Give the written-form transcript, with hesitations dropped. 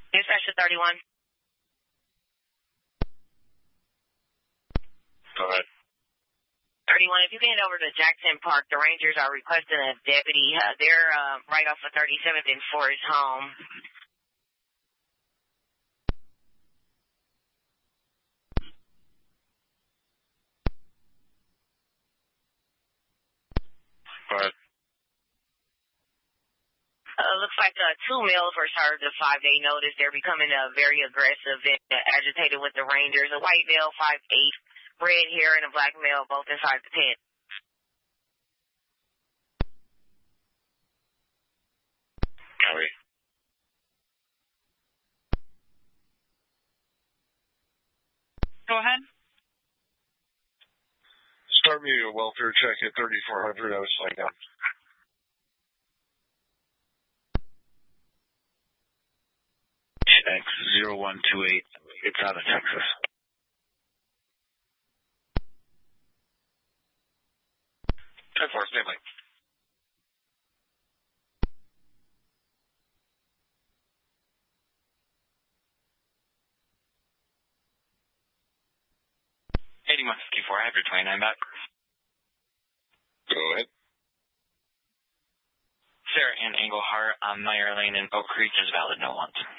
Dispatch to 31. Go ahead. 31, if you can head over to Jackson Park, the Rangers are requesting a deputy. They're right off of 37th and Forest Home. Go ahead. Looks like 2 males were served a 5-day notice. They're becoming very aggressive and agitated with the Rangers. A white male, 5'8", red hair, and a black male, both inside the tent. Copy. Go ahead. Start me a welfare check at 3400. I was slowing down. X0128. It's out of Texas. That's for Stanley. I have your 29 back. Go ahead. Sarah Ann Englehart on Meyer Lane in Oak Creek is valid, no want.